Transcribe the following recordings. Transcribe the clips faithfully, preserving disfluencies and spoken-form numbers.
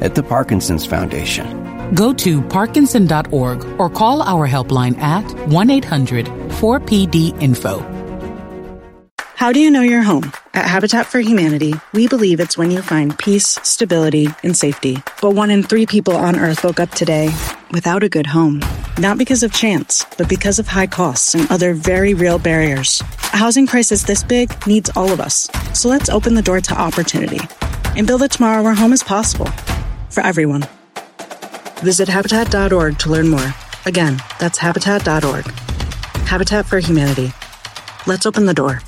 at the Parkinson's Foundation. Go to Parkinson dot org or call our helpline at one eight hundred four P D info. How do you know you're home? At Habitat for Humanity, we believe it's when you find peace, stability, and safety. But one in three people on Earth woke up today without a good home. Not because of chance, but because of high costs and other very real barriers. A housing crisis this big needs all of us. So let's open the door to opportunity and build a tomorrow where home is possible for everyone. Visit Habitat dot org to learn more. Again, that's Habitat dot org. Habitat for Humanity. Let's open the door.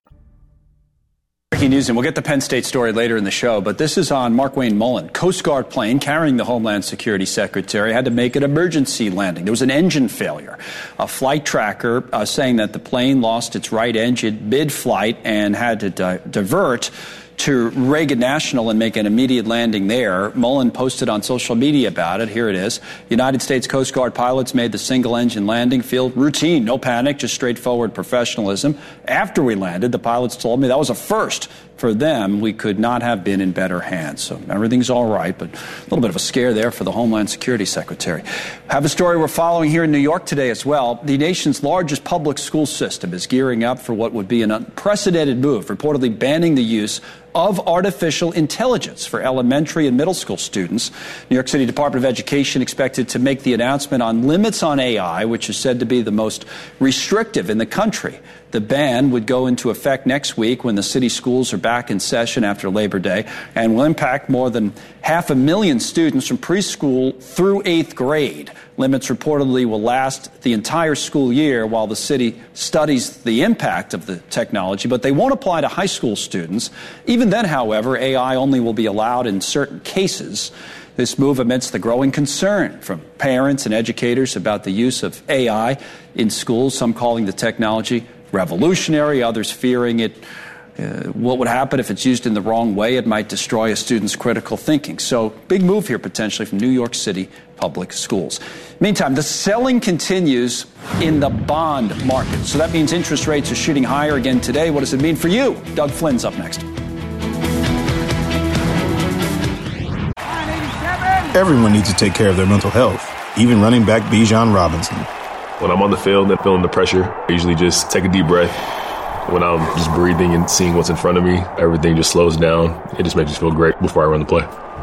Breaking news, and we'll get the Penn State story later in the show, but this is on Markwayne Mullin. Coast Guard plane carrying the Homeland Security Secretary had to make an emergency landing. There was an engine failure. A flight tracker uh, saying that the plane lost its right engine mid-flight and had to di- divert to Reagan National and make an immediate landing there. Mullin posted on social media about it. Here it is. United States Coast Guard pilots made the single-engine landing field routine. No panic, just straightforward professionalism. After we landed, the pilots told me that was a first for them. We could not have been in better hands. So everything's all right, but a little bit of a scare there for the Homeland Security Secretary. Have a story we're following here in New York today as well. The nation's largest public school system is gearing up for what would be an unprecedented move, reportedly banning the use of artificial intelligence for elementary and middle school students. New York City Department of Education expected to make the announcement on limits on A I, which is said to be the most restrictive in the country. The ban would go into effect next week when the city schools are back in session after Labor Day and will impact more than half a million students from preschool through eighth grade. Limits reportedly will last the entire school year while the city studies the impact of the technology, but they won't apply to high school students. Even then, however, A I only will be allowed in certain cases. This move amidst the growing concern from parents and educators about the use of A I in schools, some calling the technology revolutionary, others fearing it. Uh, what would happen if it's used in the wrong way? It might destroy a student's critical thinking. So big move here potentially from New York City public schools. Meantime, the selling continues in the bond market. So that means interest rates are shooting higher again today. What does it mean for you? Doug Flynn's up next. Everyone needs to take care of their mental health, even running back Bijan Robinson. When I'm on the field and feeling the pressure, I usually just take a deep breath. When I'm just breathing and seeing what's in front of me, everything just slows down. It just makes me feel great before I run the play.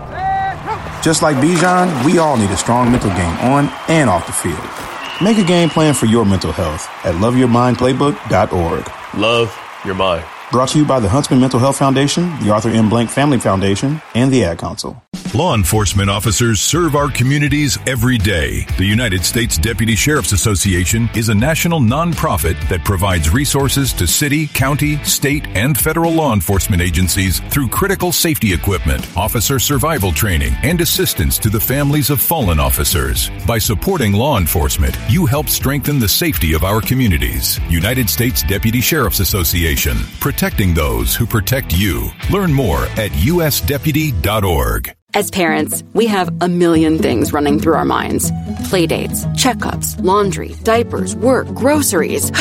Just like Bijan, we all need a strong mental game on and off the field. Make a game plan for your mental health at love your mind playbook dot org. Love your mind. Brought to you by the Huntsman Mental Health Foundation, the Arthur M. Blank Family Foundation, and the Ad Council. Law enforcement officers serve our communities every day. The United States Deputy Sheriff's Association is a national nonprofit that provides resources to city, county, state, and federal law enforcement agencies through critical safety equipment, officer survival training, and assistance to the families of fallen officers. By supporting law enforcement, you help strengthen the safety of our communities. United States Deputy Sheriff's Association, protecting those who protect you. Learn more at U S deputy dot org. As parents, we have a million things running through our minds. Playdates, checkups, laundry, diapers, work, groceries.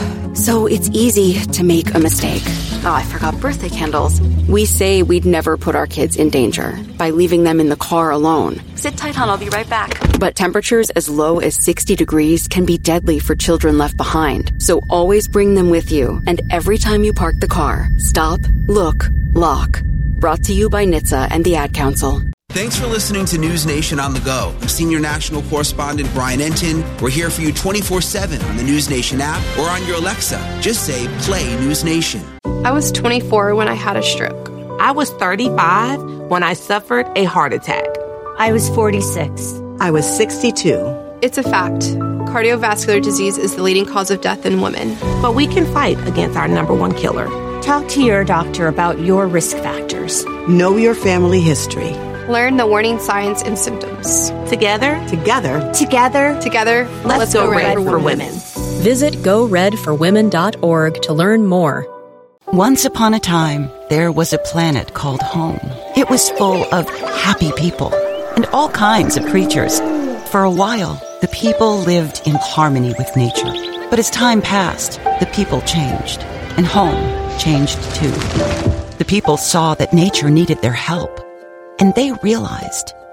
So it's easy to make a mistake. Oh, I forgot birthday candles. We say we'd never put our kids in danger by leaving them in the car alone. Sit tight, hon, I'll be right back. But temperatures as low as sixty degrees can be deadly for children left behind. So always bring them with you. And every time you park the car, stop, look, lock. Brought to you by N H T S A and the Ad Council. Thanks for listening to News Nation on the Go. I'm Senior National Correspondent Brian Entin. We're here for you twenty-four seven on the News Nation app or on your Alexa. Just say, play News Nation. I was twenty-four when I had a stroke. I was thirty-five when I suffered a heart attack. I was forty-six. I was sixty-two. It's a fact. Cardiovascular disease is the leading cause of death in women. But we can fight against our number one killer. Talk to your doctor about your risk factors. Know your family history. Learn the warning signs and symptoms. Together, together, together, together, let's, let's go, go red, red for, for women. women. Visit go red for women dot org to learn more. Once upon a time, there was a planet called home. It was full of happy people and all kinds of creatures. For a while, the people lived in harmony with nature. But as time passed, the people changed, and home changed too. The people saw that nature needed their help, and they realized